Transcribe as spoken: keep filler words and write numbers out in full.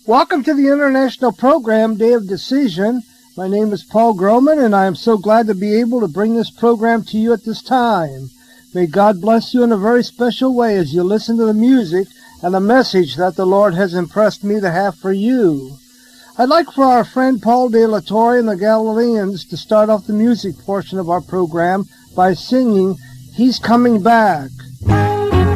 Welcome to the international program, Day of Decision. My name is Paul Groman, and I am so glad to be able to bring this program to you at this time. May God bless you in a very special way as you listen to the music and the message that the Lord has impressed me to have for you. I'd like for our friend Paul de la Torre and the Galileans to start off the music portion of our program by singing, "He's Coming Back."